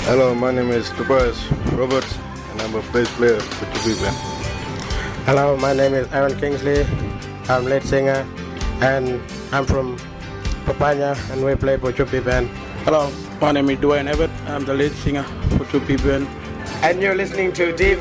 Hello, my name is Tobias Roberts, and I'm a bass player for Chupi Band. Hello, my name is Aaron Kingsley. I'm lead singer, and I'm from Papaya, and we play for Chupi Band. Hello, my name is Dwayne Abbott. I'm the lead singer for Chupi Band. And you're listening to Diva